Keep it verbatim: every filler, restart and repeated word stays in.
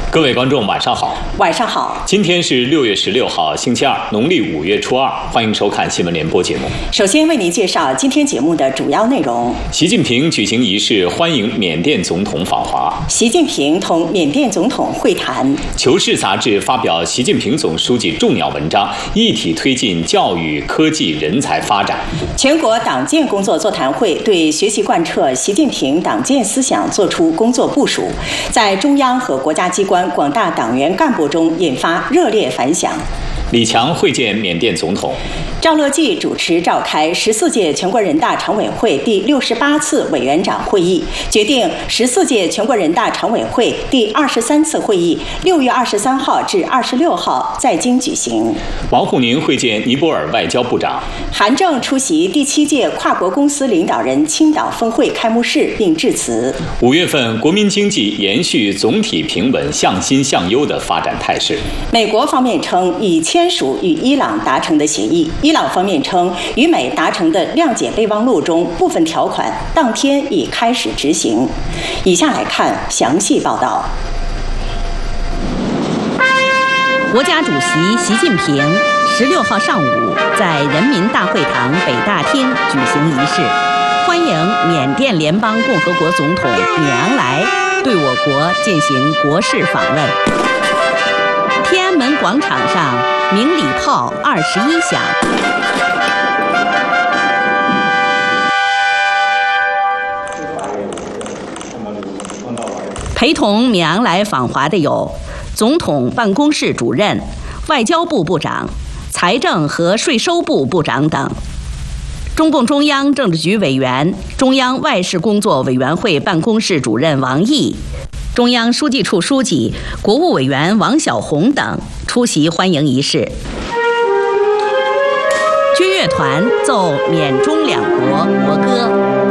各位观众，晚上好。 晚上好。 今天是六月十六号，星期二，农历五月初二。欢迎收看新闻联播节目。 首先为您介绍今天节目的主要内容： 习近平举行仪式欢迎缅甸总统访华； 习近平同缅甸总统会谈；《 求是》杂志发表习近平总书记重要文章，一体推进教育、科技、人才发展； 全国党建工作座谈会对学习贯彻习近平党建思想作出工作部署，在中央和国家机关广大党员干部中引发热烈反响。 李强会见缅甸总统。 赵乐际主持召开十四届全国人大常委会第六十八次委员长会议，决定十四届全国人大常委会第二十三次会议六月二十三号至二十六号在京举行。 王沪宁会见尼泊尔外交部长。 韩正出席第七届跨国公司领导人青岛峰会开幕式并致辞。 五月份，国民经济延续总体平稳、向新向优的发展态势。 美国方面称已签署与伊朗达成的协议。伊朗方面称，与美达成的谅解备忘录中部分条款当天已开始执行。以下来看详细报道。 国家主席习近平十六号上午在人民大会堂北大厅举行仪式，欢迎缅甸联邦共和国总统敏昂莱对我国进行国事访问。天安门广场上鸣礼炮二十一响。陪同敏昂莱访华的有总统办公室主任、外交部部长、财政和税收部部长等。中共中央政治局委员、中央外事工作委员会办公室主任王毅、中央书记处书记、国务委员王晓红等出席欢迎仪式。军乐团奏缅中两国国歌。